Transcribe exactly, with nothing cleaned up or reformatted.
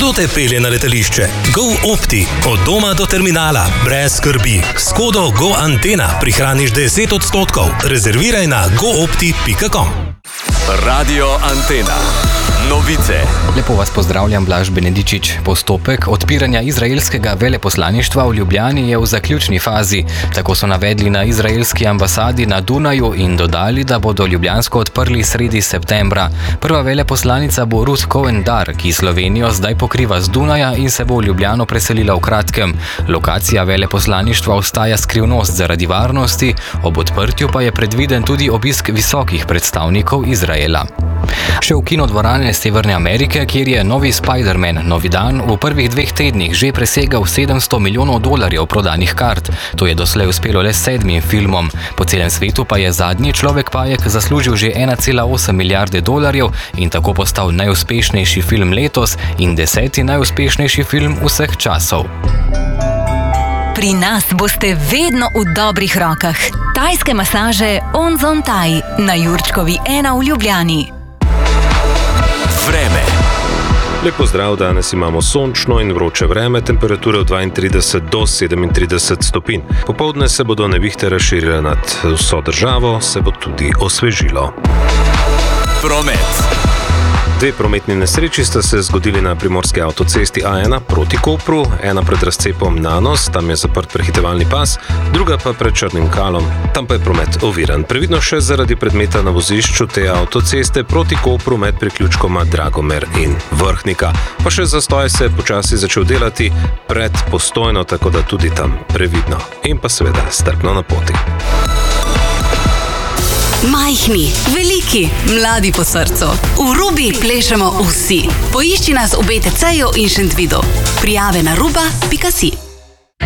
Kdo te pelje na letališče? GoOpti. Od doma do terminala. Brez skrbi. S kodo GoAntena prihraniš deset odstotkov. Rezerviraj na goopti pika com. Radio Antena. Novice. Lepo vas pozdravljam, Blaž Benedičič. Postopek odpiranja izraelskega veleposlaništva v Ljubljani je v zaključni fazi. Tako so navedli na izraelski ambasadi na Dunaju in dodali, da bodo ljubljansko odprli sredi septembra. Prva veleposlanica bo Ruth Cohen-Dar, ki Slovenijo zdaj pokriva z Dunaja in se bo v Ljubljano preselila v kratkem. Lokacija veleposlaništva ostaja skrivnost zaradi varnosti, ob odprtju pa je predviden tudi obisk visokih predstavnikov Izraela. Še v kinodvorane Severne Amerike, kjer je novi Spider-Man, novi dan, v prvih dveh tednih že presegal sedemsto milijonov dolarjev prodanih kart. To je doslej uspelo le sedmim filmom. Po celem svetu pa je zadnji Človek-pajek zaslužil že ena cela osem milijarde dolarjev in tako postal najuspešnejši film letos in deseti najuspešnejši film vseh časov. Pri nas boste vedno v dobrih rokah. Tajske masaže Onzon Thai na Jurčkovi ena v Ljubljani. Vreme. Lep pozdrav, danes imamo sončno in vroče vreme, temperature od dvaintrideset do sedemintrideset stopinj. Popoldne se bodo nevihte razširile nad vso državo, se bo tudi osvežilo. Promet. Dve prometni nesreči sta se zgodili na primorski avtocesti A ena proti Kopru, ena pred razcepom Nanos, tam je zaprt prehitevalni pas, druga pa pred Črnim Kalom, tam pa je promet oviran. Previdno še zaradi predmeta na vozišču te avtoceste proti Kopru med priključkoma Dragomer in Vrhnika. Pa še zastoj se je počasi začel delati pred Postojno, tako da tudi tam previdno in pa seveda strpno na poti. Majhni, veliki, mladi po srcu. V Rubi plešemo vsi. Poišči nas v B T C-ju in Šentvidu. Prijave na ruba pika si.